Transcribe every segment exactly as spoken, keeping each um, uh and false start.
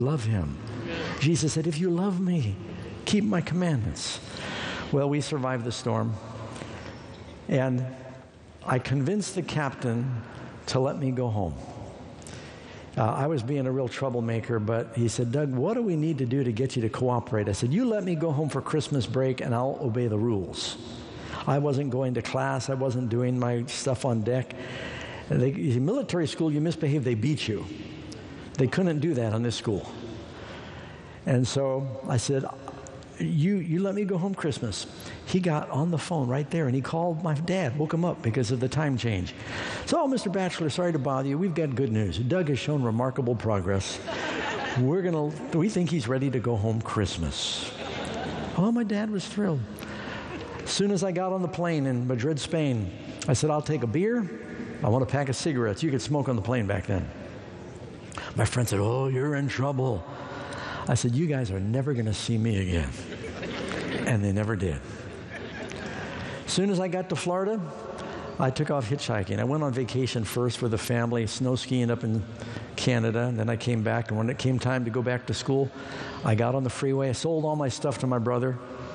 love him. Jesus said, if you love me, keep my commandments. Well, we survived the storm. And I convinced the captain to let me go home. Uh, I was being a real troublemaker, but he said, Doug, what do we need to do to get you to cooperate? I said, you let me go home for Christmas break and I'll obey the rules. I wasn't going to class. I wasn't doing my stuff on deck. They, in military school, you misbehave, they beat you. They couldn't do that on this school. And so I said, you, you let me go home Christmas. He got on the phone right there, and he called my dad, woke him up because of the time change. So, oh, Mister Batchelor, sorry to bother you. We've got good news. Doug has shown remarkable progress. We're gonna, we think he's ready to go home Christmas. Oh, my dad was thrilled. As soon as I got on the plane in Madrid, Spain, I said, I'll take a beer. I want a pack of cigarettes. You could smoke on the plane back then. My friend said, oh, you're in trouble. I said, you guys are never going to see me again. And they never did. As soon as I got to Florida, I took off hitchhiking. I went on vacation first with a family, snow skiing up in Canada, and then I came back. And when it came time to go back to school, I got on the freeway. I sold all my stuff to my brother.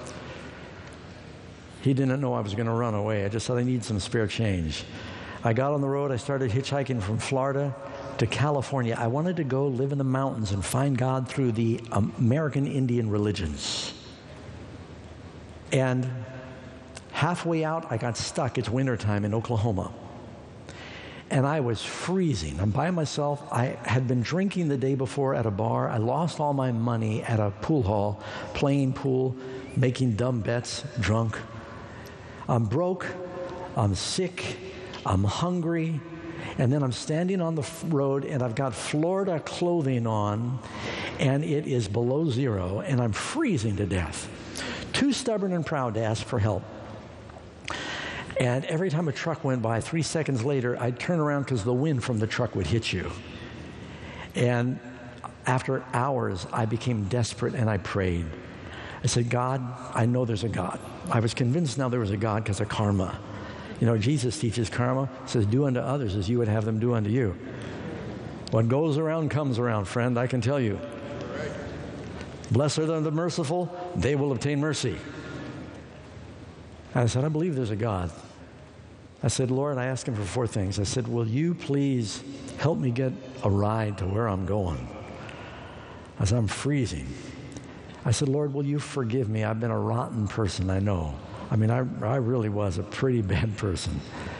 He didn't know I was going to run away. I just said, I need some spare change. I got on the road. I started hitchhiking from Florida to California. I wanted to go live in the mountains and find God through the American Indian religions. And halfway out, I got stuck. It's wintertime in Oklahoma. And I was freezing. I'm by myself. I had been drinking the day before at a bar. I lost all my money at a pool hall, playing pool, making dumb bets, drunk. I'm broke. I'm sick. I'm hungry. And then I'm standing on the f- road, and I've got Florida clothing on, and it is below zero, and I'm freezing to death. Too stubborn and proud to ask for help. And every time a truck went by, three seconds later, I'd turn around because the wind from the truck would hit you. And after hours, I became desperate, and I prayed. I said, God, I know there's a God. I was convinced now there was a God because of karma. You know, Jesus teaches karma, says, do unto others as you would have them do unto you. What goes around comes around, friend, I can tell you. Blessed are the merciful, they will obtain mercy. And I said, I believe there's a God. I said, Lord, I asked him for four things. I said, will you please help me get a ride to where I'm going? I said, I'm freezing. I said, Lord, will you forgive me? I've been a rotten person, I know. I mean, I, I really was a pretty bad person.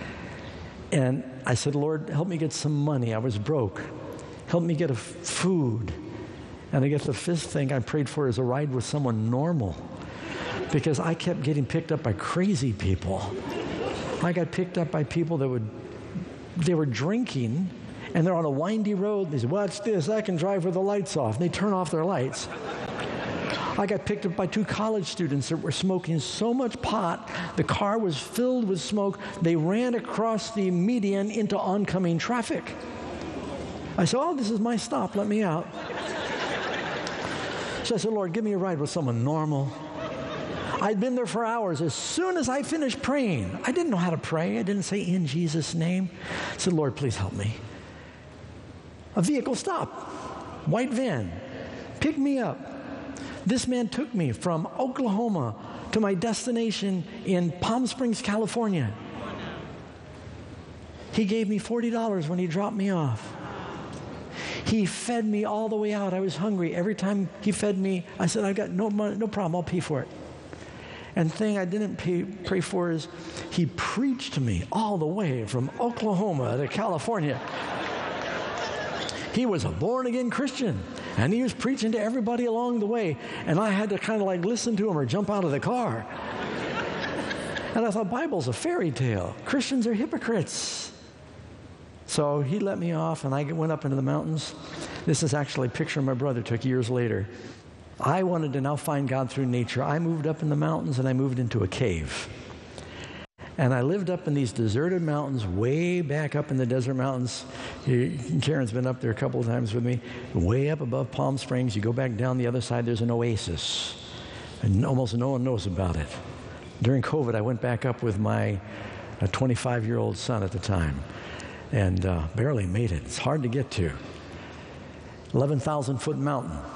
And I said, Lord, help me get some money. I was broke. Help me get a f- food. And I guess the fifth thing I prayed for is a ride with someone normal. Because I kept getting picked up by crazy people. I got picked up by people that would, they were drinking, and they're on a windy road. They said, watch this, I can drive with the lights off. And they turn off their lights. I got picked up by two college students that were smoking so much pot, the car was filled with smoke, they ran across the median into oncoming traffic. I said, oh, this is my stop, let me out. So I said, Lord, give me a ride with someone normal. I'd been there for hours. As soon as I finished praying, I didn't know how to pray. I didn't say, in Jesus' name. I said, Lord, please help me. A vehicle stopped. White van. Picked me up. This man took me from Oklahoma to my destination in Palm Springs, California. He gave me forty dollars when he dropped me off. He fed me all the way out. I was hungry. Every time he fed me, I said, I've got no money, no problem, I'll pay for it. And the thing I didn't pay, pray for is he preached to me all the way from Oklahoma to California. He was a born-again Christian, and he was preaching to everybody along the way, and I had to kind of like listen to him or jump out of the car. And I thought, Bible's a fairy tale. Christians are hypocrites. So he let me off, and I went up into the mountains. This is actually a picture my brother took years later. I wanted to now find God through nature. I moved up in the mountains, and I moved into a cave. And I lived up in these deserted mountains, way back up in the desert mountains. Karen's been up there a couple of times with me. Way up above Palm Springs. You go back down the other side, there's an oasis. And almost no one knows about it. During COVID, I went back up with my twenty-five-year-old son at the time. And uh, barely made it. It's hard to get to. eleven thousand foot mountain.